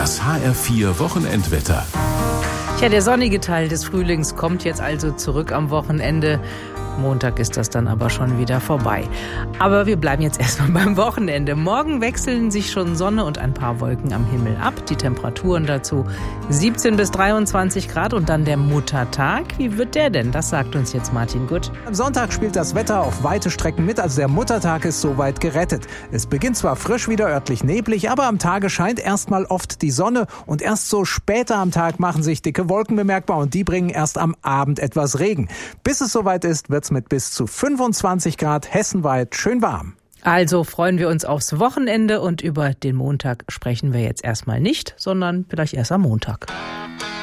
Das HR4 Wochenendwetter. Tja, der sonnige Teil des Frühlings kommt jetzt also zurück am Wochenende. Montag ist das dann aber schon wieder vorbei. Aber wir bleiben jetzt erstmal beim Wochenende. Morgen wechseln sich schon Sonne und ein paar Wolken am Himmel ab. Die Temperaturen dazu 17 bis 23 Grad und dann der Muttertag. Wie wird der denn? Das sagt uns jetzt Martin Gutt. Am Sonntag spielt das Wetter auf weite Strecken mit, also der Muttertag ist soweit gerettet. Es beginnt zwar frisch wieder, örtlich neblig, aber am Tage scheint erstmal oft die Sonne und erst so später am Tag machen sich dicke Wolken bemerkbar und die bringen erst am Abend etwas Regen. Bis es soweit ist, wird's mit bis zu 25 Grad hessenweit schön warm. Also freuen wir uns aufs Wochenende und über den Montag sprechen wir jetzt erstmal nicht, sondern vielleicht erst am Montag.